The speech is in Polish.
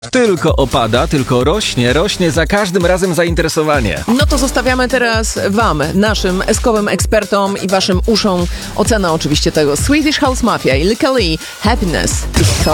tylko opada, tylko rośnie za każdym razem zainteresowanie. No to zostawiamy teraz wam, naszym eskowym ekspertom i waszym uszom ocenę oczywiście tego. Swedish House Mafia i Lykke Li, Happiness.